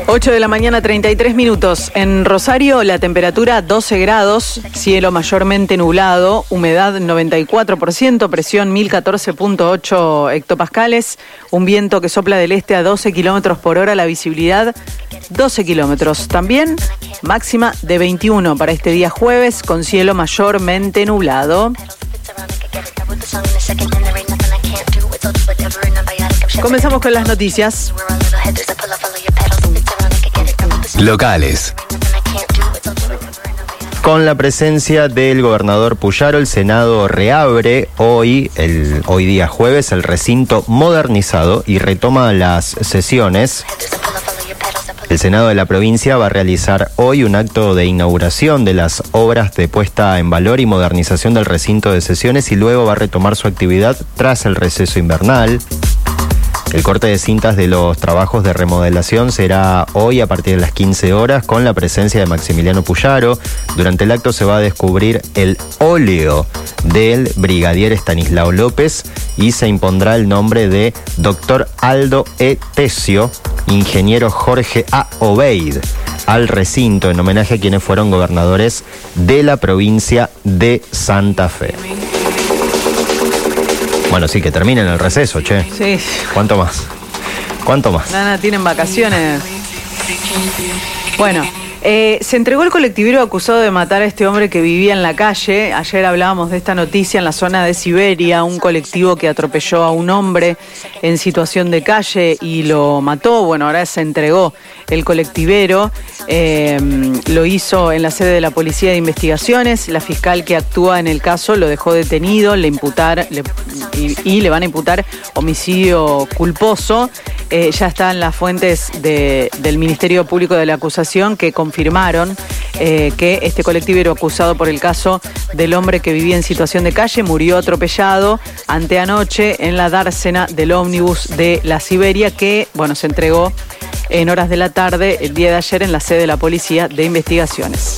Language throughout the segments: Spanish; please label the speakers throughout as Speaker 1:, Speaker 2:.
Speaker 1: 8 de la mañana, 33 minutos. En Rosario, la temperatura 12 grados, cielo mayormente nublado, humedad 94%, presión 1014.8 hectopascales, un viento que sopla del este a 12 kilómetros por hora, la visibilidad 12 kilómetros. También máxima de 21 para este día jueves, con cielo mayormente nublado. Comenzamos con las noticias
Speaker 2: locales. Con la presencia del gobernador Puyaro, el Senado reabre hoy día jueves, el recinto modernizado y retoma las sesiones. El Senado de la provincia va a realizar hoy un acto de inauguración de las obras de puesta en valor y modernización del recinto de sesiones y luego va a retomar su actividad tras el receso invernal. El corte de cintas de los trabajos de remodelación será hoy a partir de las 15 horas con la presencia de Maximiliano Puyaro. Durante el acto se va a descubrir el óleo del brigadier Estanislao López y se impondrá el nombre de Dr. Aldo E. Tesio, ingeniero Jorge A. Obeid, al recinto en homenaje a quienes fueron gobernadores de la provincia de Santa Fe. Bueno, sí, que terminen el receso, che.
Speaker 1: Sí.
Speaker 2: ¿Cuánto más? ¿Cuánto más?
Speaker 1: Nada, tienen vacaciones. Bueno, se entregó el colectivero acusado de matar a este hombre que vivía en la calle. Ayer hablábamos de esta noticia en la zona de Siberia, un colectivo que atropelló a un hombre en situación de calle y lo mató. Bueno, ahora se entregó el colectivero. Lo hizo en la sede de la Policía de Investigaciones. La fiscal que actúa en el caso lo dejó detenido, le van a imputar homicidio culposo. Ya están las fuentes del Ministerio Público de la Acusación que confirmaron que este colectivero acusado por el caso del hombre que vivía en situación de calle murió atropellado anteanoche en la dársena del ómnibus de la Siberia que, bueno, se entregó en horas de la tarde el día de ayer en la sede de la Policía de Investigaciones.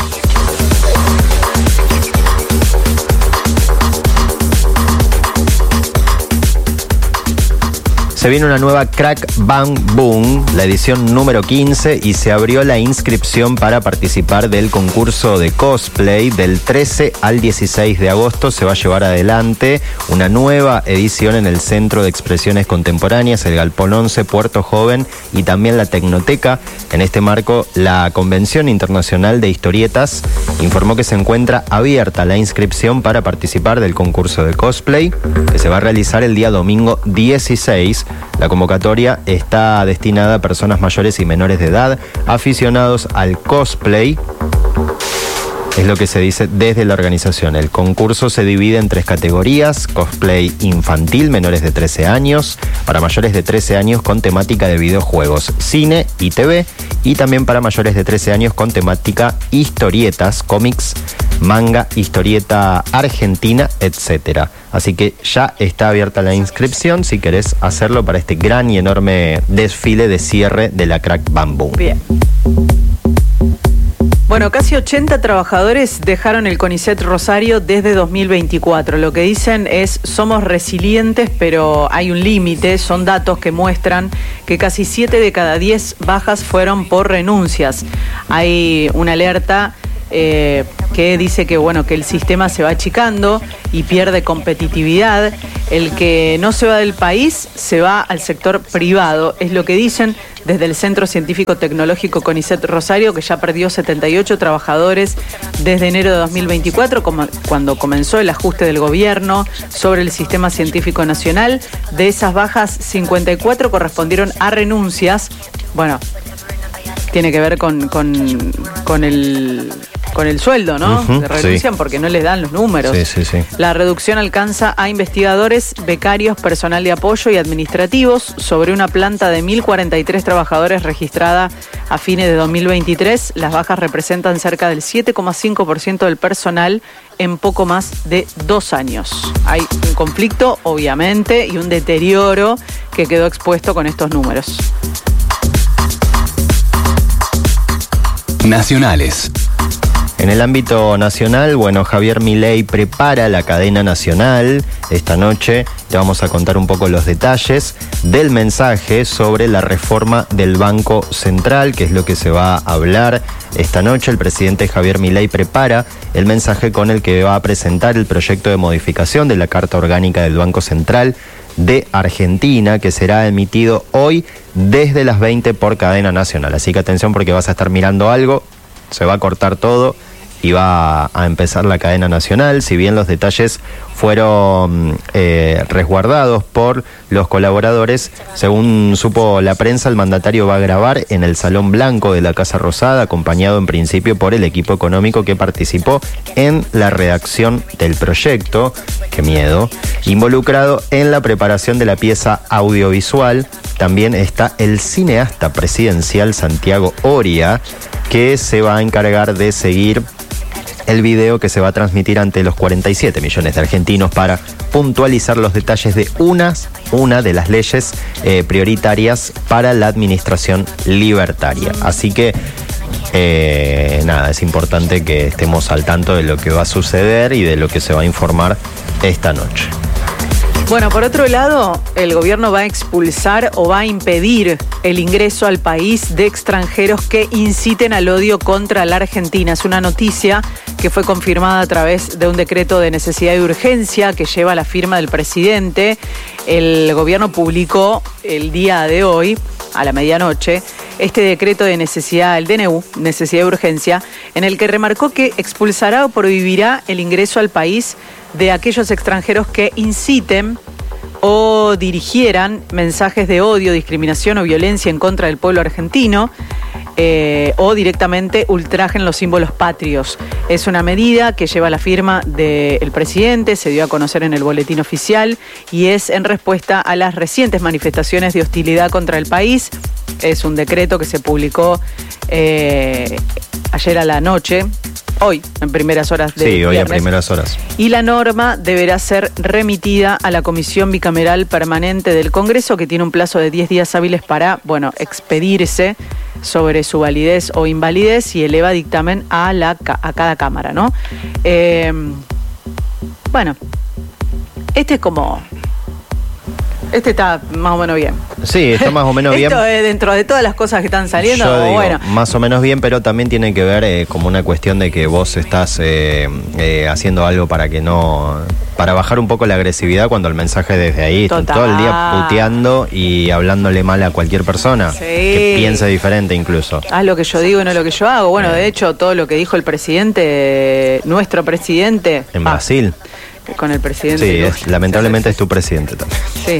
Speaker 2: Se viene una nueva Crack Bang Boom, la edición número 15, y se abrió la inscripción para participar del concurso de cosplay. Del 13 al 16 de agosto se va a llevar adelante una nueva edición en el Centro de Expresiones Contemporáneas, el Galpón 11, Puerto Joven y también la Tecnoteca. En este marco, la Convención Internacional de Historietas informó que se encuentra abierta la inscripción para participar del concurso de cosplay, que se va a realizar el día domingo 16. La convocatoria está destinada a personas mayores y menores de edad, aficionados al cosplay. Es lo que se dice desde la organización. El concurso se divide en 3 categorías: cosplay infantil, menores de 13 años, para mayores de 13 años con temática de videojuegos, cine y TV, y también para mayores de 13 años con temática historietas, cómics, manga, historieta argentina, etc. Así que ya está abierta la inscripción si querés hacerlo para este gran y enorme desfile de cierre de la Crack Bang Boom.
Speaker 1: Bien. Bueno, casi 80 trabajadores dejaron el CONICET Rosario desde 2024. Lo que dicen es, somos resilientes, pero hay un límite. Son datos que muestran que casi 7 de cada 10 bajas fueron por renuncias. Hay una alerta que dice que, bueno, que el sistema se va achicando y pierde competitividad. El que no se va del país se va al sector privado. Es lo que dicen desde el Centro Científico Tecnológico CONICET Rosario, que ya perdió 78 trabajadores desde enero de 2024, cuando comenzó el ajuste del gobierno sobre el sistema científico nacional. De esas bajas, 54 correspondieron a renuncias. Bueno, tiene que ver con el sueldo, ¿no?
Speaker 2: Uh-huh,
Speaker 1: renuncian, sí, porque no les dan los números.
Speaker 2: Sí.
Speaker 1: La reducción alcanza a investigadores, becarios, personal de apoyo y administrativos sobre una planta de 1.043 trabajadores registrada a fines de 2023. Las bajas representan cerca del 7,5% del personal en poco más de 2 años. Hay un conflicto, obviamente, y un deterioro que quedó expuesto con estos números.
Speaker 2: Nacionales. En el ámbito nacional, bueno, Javier Milei prepara la cadena nacional esta noche te vamos a contar un poco los detalles del mensaje sobre la reforma del Banco Central, que es lo que se va a hablar esta noche. El presidente Javier Milei prepara el mensaje con el que va a presentar el proyecto de modificación de la Carta Orgánica del Banco Central de Argentina, que será emitido hoy desde las 20 por cadena nacional. Así que atención, porque vas a estar mirando algo, se va a cortar todo y va a empezar la cadena nacional. Si bien los detalles fueron resguardados por los colaboradores, según supo la prensa, el mandatario va a grabar en el Salón Blanco de la Casa Rosada, acompañado en principio por el equipo económico que participó en la redacción del proyecto, qué miedo, involucrado en la preparación de la pieza audiovisual. También está el cineasta presidencial Santiago Oria, que se va a encargar de seguir el video que se va a transmitir ante los 47 millones de argentinos para puntualizar los detalles de una de las leyes prioritarias para la administración libertaria. Así que es importante que estemos al tanto de lo que va a suceder y de lo que se va a informar esta noche.
Speaker 1: Bueno, por otro lado, el gobierno va a expulsar o va a impedir el ingreso al país de extranjeros que inciten al odio contra la Argentina. Es una noticia que fue confirmada a través de un decreto de necesidad y urgencia que lleva la firma del presidente. El gobierno publicó el día de hoy, a la medianoche, este decreto de necesidad, el DNU, necesidad y urgencia, en el que remarcó que expulsará o prohibirá el ingreso al país de aquellos extranjeros que inciten o dirigieran mensajes de odio, discriminación o violencia en contra del pueblo argentino o directamente ultrajen los símbolos patrios. Es una medida que lleva la firma del presidente, se dio a conocer en el boletín oficial y es en respuesta a las recientes manifestaciones de hostilidad contra el país. Es un decreto que se publicó ayer a la noche. Hoy, en primeras horas de
Speaker 2: Sí, hoy
Speaker 1: viernes.
Speaker 2: a primeras horas.
Speaker 1: Y la norma deberá ser remitida a la Comisión Bicameral Permanente del Congreso, que tiene un plazo de 10 días hábiles para, expedirse sobre su validez o invalidez y eleva dictamen a cada Cámara, ¿no? Este está más o menos bien.
Speaker 2: Sí, está más o menos bien.
Speaker 1: Esto es dentro de todas las cosas que están saliendo,
Speaker 2: Yo digo, más o menos bien, pero también tiene que ver como una cuestión de que vos estás haciendo algo para bajar un poco la agresividad cuando el mensaje desde ahí está todo el día puteando y hablándole mal a cualquier persona que piense diferente incluso.
Speaker 1: Haz lo que yo digo y no lo que yo hago. Bueno, de hecho, todo lo que dijo el presidente, nuestro presidente.
Speaker 2: En Brasil.
Speaker 1: Con el presidente.
Speaker 2: Sí, lamentablemente es tu presidente también.
Speaker 1: Sí.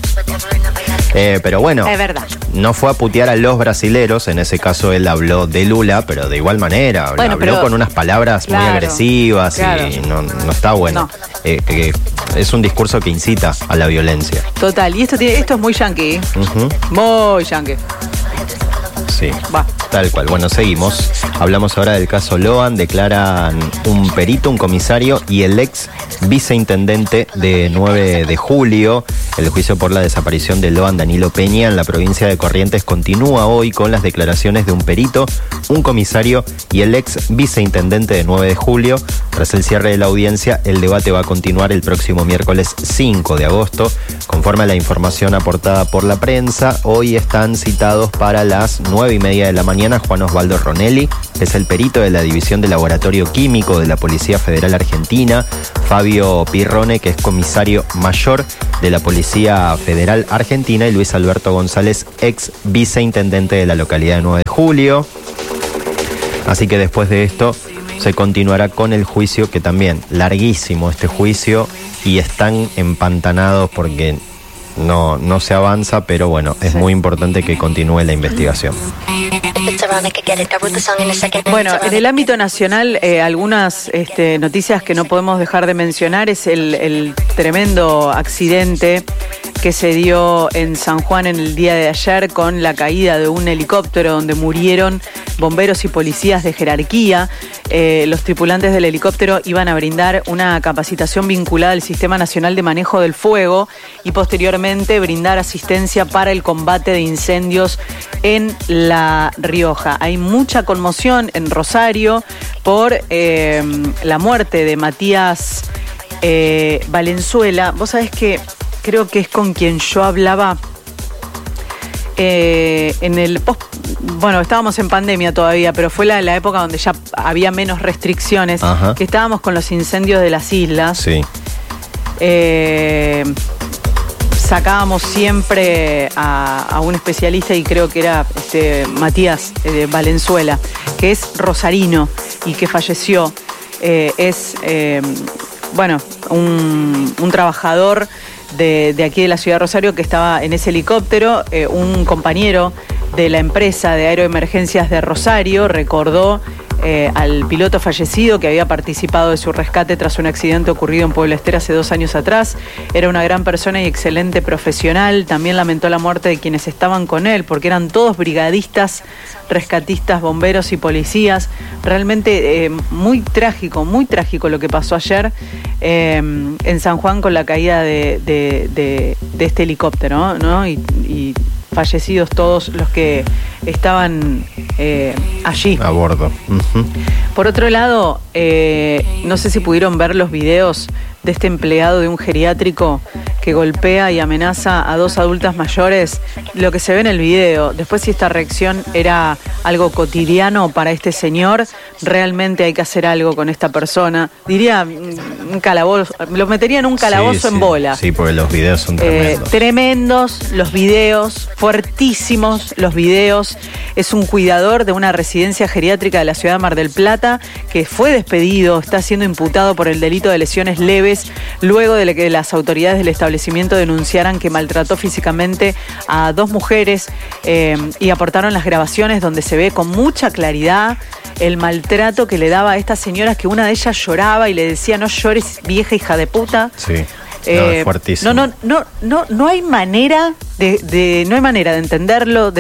Speaker 2: Pero bueno,
Speaker 1: es verdad.
Speaker 2: No fue a putear a los brasileros, en ese caso él habló de Lula, pero de igual manera, habló con unas palabras muy agresivas y no está bueno. No. Es un discurso que incita a la violencia.
Speaker 1: Total, y esto es muy yanqui. Muy yanqui.
Speaker 2: Sí, tal cual. Bueno, seguimos. Hablamos ahora del caso Loan. Declaran un perito, un comisario y el ex viceintendente de 9 de julio. El juicio por la desaparición de Loan, Danilo Peña, en la provincia de Corrientes continúa hoy con las declaraciones de un perito, un comisario y el ex viceintendente de 9 de julio. Tras el cierre de la audiencia, el debate va a continuar el próximo miércoles 5 de agosto. Conforme a la información aportada por la prensa, hoy están citados para las 9:30 de la mañana Juan Osvaldo Ronelli, que es el perito de la División de Laboratorio Químico de la Policía Federal Argentina, Fabio Pirrone, que es comisario mayor de la Policía Federal Argentina, y Luis Alberto González, ex viceintendente de la localidad de 9 de julio. Así que después de esto se continuará con el juicio, que también larguísimo este juicio, y están empantanados porque no se avanza, pero bueno, es muy importante que continúe la investigación.
Speaker 1: Bueno, en el ámbito nacional, algunas noticias que no podemos dejar de mencionar es el tremendo accidente que se dio en San Juan en el día de ayer con la caída de un helicóptero donde murieron bomberos y policías de jerarquía. Los tripulantes del helicóptero iban a brindar una capacitación vinculada al Sistema Nacional de Manejo del Fuego y posteriormente brindar asistencia para el combate de incendios en La Rioja. Hay mucha conmoción en Rosario por la muerte de Matías Valenzuela. Vos sabés que creo que es con quien yo hablaba en el post. Bueno, estábamos en pandemia todavía, pero fue la época donde ya había menos restricciones.
Speaker 2: Ajá.
Speaker 1: Que estábamos con los incendios de las islas.
Speaker 2: Sí.
Speaker 1: Sacábamos siempre a un especialista, y creo que era Matías Valenzuela, que es rosarino y que falleció. Es un trabajador de aquí de la ciudad de Rosario que estaba en ese helicóptero. Un compañero de la empresa de aeroemergencias de Rosario recordó al piloto fallecido que había participado de su rescate tras un accidente ocurrido en Puebla Ester hace 2 años atrás. Era una gran persona y excelente profesional. También lamentó la muerte de quienes estaban con él, porque eran todos brigadistas, rescatistas, bomberos y policías. Realmente muy trágico lo que pasó ayer en San Juan con la caída de este helicóptero, ¿no? Y fallecidos todos los que estaban allí.
Speaker 2: A bordo. Uh-huh.
Speaker 1: Por otro lado, no sé si pudieron ver los videos de este empleado de un geriátrico que golpea y amenaza a 2 adultas mayores. Lo que se ve en el video, después si esta reacción era algo cotidiano para este señor, realmente hay que hacer algo con esta persona. Diría un calabozo, lo metería en un calabozo en bola.
Speaker 2: Sí, porque los videos son tremendos.
Speaker 1: Tremendos los videos, fuertísimos los videos. Es un cuidador de una residencia geriátrica de la ciudad de Mar del Plata que fue despedido, está siendo imputado por el delito de lesiones leves luego de que las autoridades del establecimiento denunciaran que maltrató físicamente a 2 mujeres y aportaron las grabaciones donde se ve con mucha claridad el maltrato que le daba a estas señoras, que una de ellas lloraba y le decía: no llores, vieja hija de puta.
Speaker 2: Sí. Es fuertísimo.
Speaker 1: No hay manera de entenderlo,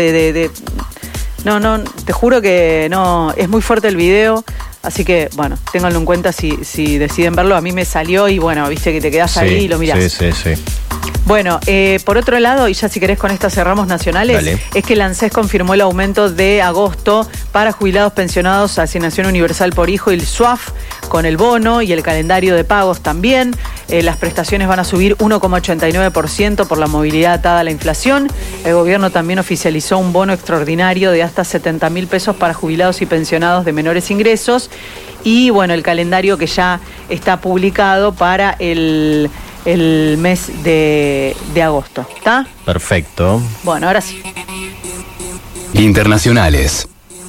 Speaker 1: no, te juro que no, es muy fuerte el video, así que bueno, ténganlo en cuenta si deciden verlo. A mí me salió y bueno, viste que te quedás ahí y lo mirás.
Speaker 2: Sí.
Speaker 1: Bueno, por otro lado, y ya si querés con estas cerramos nacionales,
Speaker 2: Dale.
Speaker 1: es que el ANSES confirmó el aumento de agosto para jubilados pensionados, asignación universal por hijo y el SUAF con el bono y el calendario de pagos también. Las prestaciones van a subir 1,89% por la movilidad atada a la inflación. El gobierno también oficializó un bono extraordinario de hasta 70.000 pesos para jubilados y pensionados de menores ingresos. Y bueno, el calendario que ya está publicado para el mes de agosto. ¿Está?
Speaker 2: Perfecto.
Speaker 1: Bueno, ahora sí.
Speaker 3: Internacionales.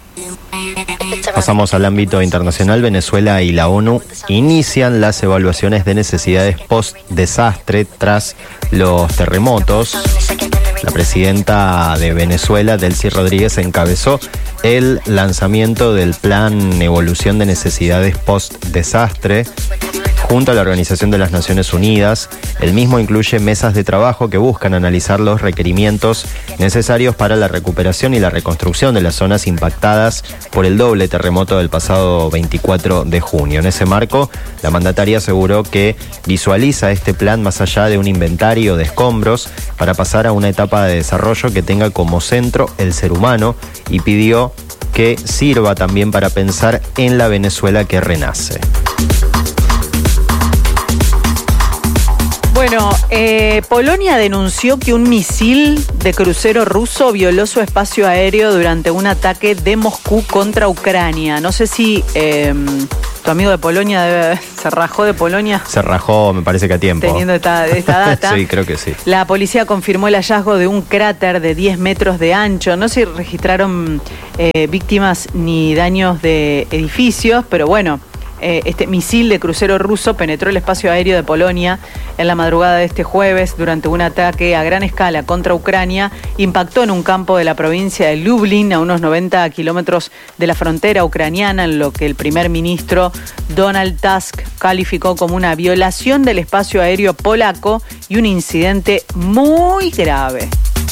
Speaker 2: Pasamos al ámbito internacional. Venezuela y la ONU inician las evaluaciones de necesidades post-desastre tras los terremotos. La presidenta de Venezuela, Delcy Rodríguez, encabezó el lanzamiento del Plan Evolución de Necesidades Post-Desastre junto a la Organización de las Naciones Unidas. El mismo incluye mesas de trabajo que buscan analizar los requerimientos necesarios para la recuperación y la reconstrucción de las zonas impactadas por el doble terremoto del pasado 24 de junio. En ese marco, la mandataria aseguró que visualiza este plan más allá de un inventario de escombros para pasar a una etapa de desarrollo que tenga como centro el ser humano, y pidió que sirva también para pensar en la Venezuela que renace.
Speaker 1: Bueno, Polonia denunció que un misil de crucero ruso violó su espacio aéreo durante un ataque de Moscú contra Ucrania. No sé si tu amigo de Polonia se rajó de Polonia.
Speaker 2: Se rajó, me parece que a tiempo.
Speaker 1: Teniendo esta data.
Speaker 2: Sí, creo que sí.
Speaker 1: La policía confirmó el hallazgo de un cráter de 10 metros de ancho. No se registraron víctimas ni daños de edificios, pero bueno, este misil de crucero ruso penetró el espacio aéreo de Polonia en la madrugada de este jueves durante un ataque a gran escala contra Ucrania. Impactó en un campo de la provincia de Lublin, a unos 90 kilómetros de la frontera ucraniana, en lo que el primer ministro Donald Tusk calificó como una violación del espacio aéreo polaco y un incidente muy grave.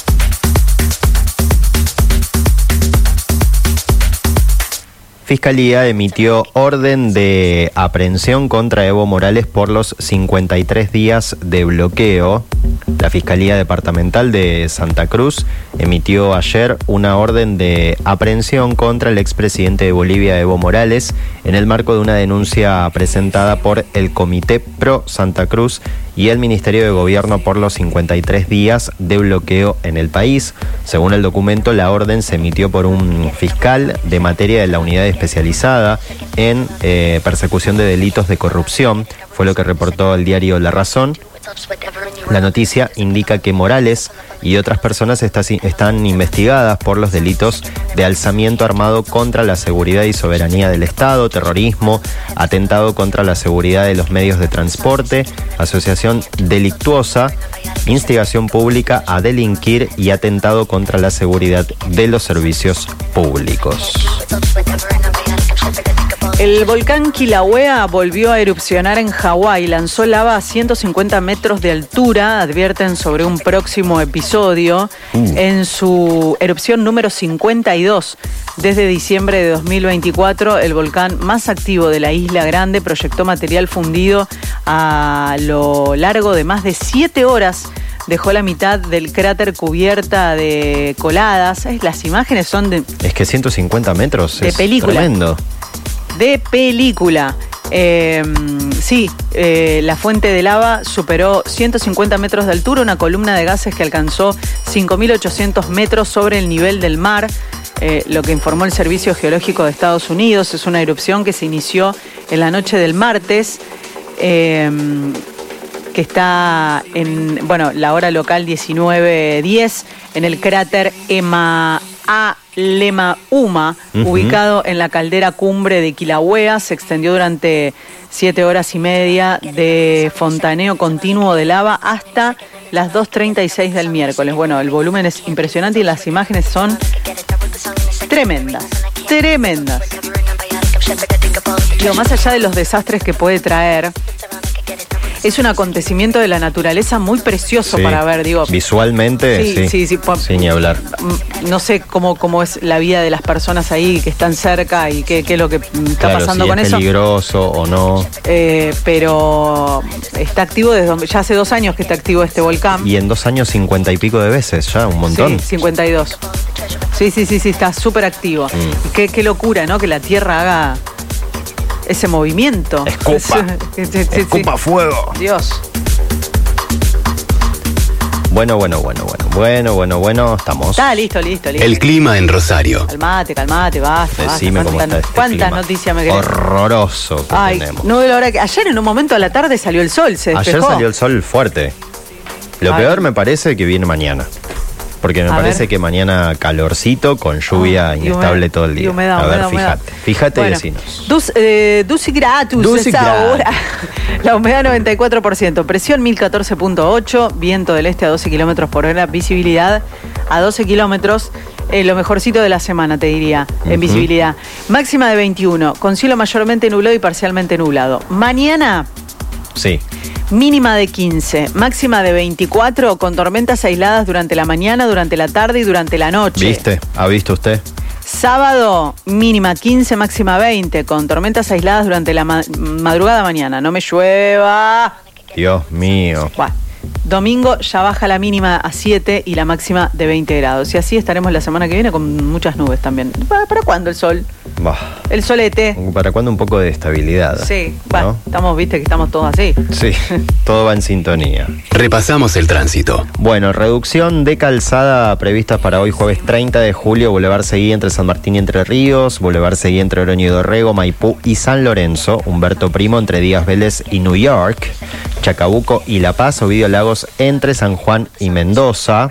Speaker 2: Fiscalía emitió orden de aprehensión contra Evo Morales por los 53 días de bloqueo. La Fiscalía Departamental de Santa Cruz emitió ayer una orden de aprehensión contra el expresidente de Bolivia, Evo Morales, en el marco de una denuncia presentada por el Comité Pro Santa Cruz y el Ministerio de Gobierno por los 53 días de bloqueo en el país. Según el documento, la orden se emitió por un fiscal de materia de la unidad especializada en persecución de delitos de corrupción, fue lo que reportó el diario La Razón. La noticia indica que Morales y otras personas están investigadas por los delitos de alzamiento armado contra la seguridad y soberanía del Estado, terrorismo, atentado contra la seguridad de los medios de transporte, asociación delictuosa, instigación pública a delinquir y atentado contra la seguridad de los servicios públicos.
Speaker 1: El volcán Kilauea volvió a erupcionar en Hawái, lanzó lava a 150 metros de altura, advierten sobre un próximo episodio, en su erupción número 52. Desde diciembre de 2024, el volcán más activo de la Isla Grande proyectó material fundido a lo largo de más de 7 horas. Dejó la mitad del cráter cubierta de coladas. Las imágenes son de...
Speaker 2: Es que 150 metros
Speaker 1: de
Speaker 2: es
Speaker 1: película.
Speaker 2: Tremendo.
Speaker 1: De película. La fuente de lava superó 150 metros de altura, una columna de gases que alcanzó 5.800 metros sobre el nivel del mar, lo que informó el Servicio Geológico de Estados Unidos. Es una erupción que se inició en la noche del martes, que está en, la hora local 19:10, en el cráter Lema Uma, ubicado en la caldera cumbre de Kilauea. Se extendió durante 7 horas y media de fontaneo continuo de lava hasta las 2:36 del miércoles. Bueno, el volumen es impresionante y las imágenes son tremendas. Digo, más allá de los desastres que puede traer, es un acontecimiento de la naturaleza muy precioso para ver, digo.
Speaker 2: Visualmente, sí, sin ni hablar.
Speaker 1: No sé cómo es la vida de las personas ahí que están cerca y qué es lo que está pasando con eso.
Speaker 2: ¿Es peligroso o no?
Speaker 1: Pero está activo desde ya hace 2 años que está activo este volcán.
Speaker 2: Y en 2 años 50 y pico de veces, ya, un montón.
Speaker 1: Sí, 52. Sí, está súper activo. Y qué locura, ¿no? Que la Tierra haga ese movimiento.
Speaker 2: Escupa fuego.
Speaker 1: Dios.
Speaker 2: Bueno, estamos.
Speaker 1: Está listo.
Speaker 3: El clima en Rosario.
Speaker 1: Calmate, basta.
Speaker 2: Decime cómo está este
Speaker 1: ¿Cuántas
Speaker 2: clima
Speaker 1: noticias me querés?
Speaker 2: Horroroso que tenemos.
Speaker 1: No veo la hora que... Ayer en un momento a la tarde salió el sol, se despejó.
Speaker 2: Ayer salió el sol fuerte. Lo peor me parece que viene mañana. Porque me parece que mañana calorcito con lluvia inestable todo el día. Fíjate, bueno, vecinos.
Speaker 1: Duci gratus. Ahora. La humedad 94%, presión 1014.8, viento del este a 12 kilómetros por hora, visibilidad a 12 kilómetros. Lo mejorcito de la semana, te diría, en visibilidad. Máxima de 21, con cielo mayormente nublado y parcialmente nublado. Mañana...
Speaker 2: Sí.
Speaker 1: Mínima de 15, máxima de 24, con tormentas aisladas durante la mañana, durante la tarde y durante la noche.
Speaker 2: ¿Viste? ¿Ha visto usted?
Speaker 1: Sábado, mínima 15, máxima 20, con tormentas aisladas durante la madrugada mañana. No me llueva.
Speaker 2: Dios mío.
Speaker 1: Bueno, domingo ya baja la mínima a 7 y la máxima de 20 grados. Y así estaremos la semana que viene con muchas nubes también. ¿Para cuándo el sol? El solete.
Speaker 2: ¿Para cuándo un poco de estabilidad?
Speaker 1: Sí, bueno, ¿no? Viste que estamos todos así.
Speaker 2: Sí, todo va en sintonía.
Speaker 3: Repasamos el tránsito.
Speaker 2: Bueno, reducción de calzada prevista para hoy jueves 30 de julio, Boulevard Seguí entre San Martín y Entre Ríos, Boulevard Seguí entre Oroño y Dorrego, Maipú y San Lorenzo, Humberto Primo entre Díaz Vélez y New York, Chacabuco y La Paz, Ovidio Lagos entre San Juan y Mendoza.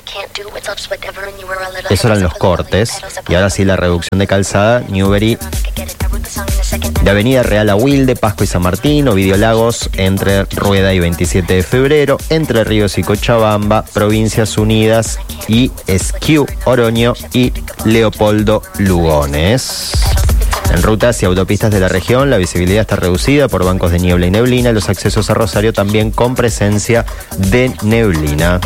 Speaker 2: Esos eran los cortes. Y ahora sí la reducción de calzada, Newbery de Avenida Real a Wilde, Pasco y San Martín, Ovidio Lagos entre Rueda y 27 de febrero, Entre Ríos y Cochabamba, Provincias Unidas y Esquiú, Oroño y Leopoldo Lugones. En rutas y autopistas de la región, la visibilidad está reducida por bancos de niebla y neblina. Los accesos a Rosario también con presencia de neblina.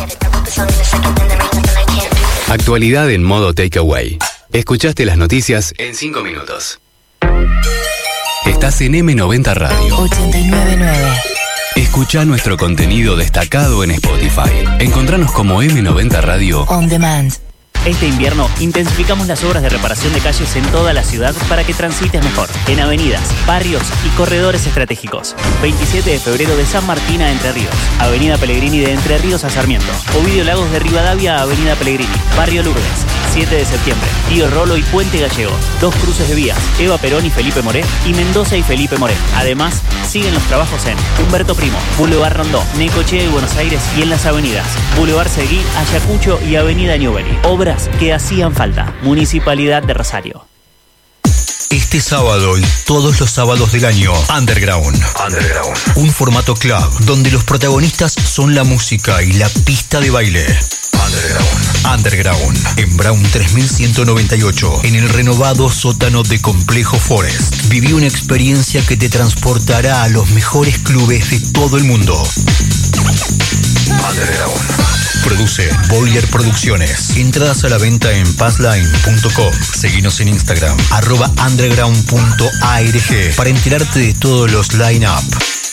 Speaker 3: Actualidad en modo takeaway. Escuchaste las noticias en 5 minutos. Estás en M90 Radio.
Speaker 4: 89.9.
Speaker 3: Escucha nuestro contenido destacado en Spotify. Encontranos como M90 Radio
Speaker 4: On Demand.
Speaker 5: Este invierno intensificamos las obras de reparación de calles en toda la ciudad para que transites mejor. En avenidas, barrios y corredores estratégicos. 27 de febrero de San Martín a Entre Ríos. Avenida Pellegrini de Entre Ríos a Sarmiento. Ovidio Lagos de Rivadavia a Avenida Pellegrini. Barrio Lourdes. 7 de septiembre. Tío Rolo y Puente Gallego. 2 cruces de vías. Eva Perón y Felipe Moré. Y Mendoza y Felipe Moré. Además, siguen los trabajos en Humberto Primo, Boulevard Rondó, Necochea y Buenos Aires y en las avenidas Boulevard Seguí, Ayacucho y Avenida Newbery. Obras que hacían falta. Municipalidad de Rosario.
Speaker 6: Este sábado y todos los sábados del año, Underground. Un formato club donde los protagonistas son la música y la pista de baile. Underground, en Brown 3198, en el renovado sótano de Complejo Forest. Viví una experiencia que te transportará a los mejores clubes de todo el mundo. Produce Boiler Producciones. Entradas a la venta en passline.com. Seguinos en Instagram, @underground.arg, para enterarte de todos los line-up.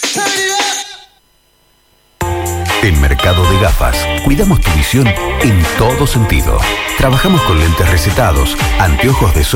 Speaker 7: En Mercado de Gafas, cuidamos tu visión en todo sentido. Trabajamos con lentes recetados, anteojos de sol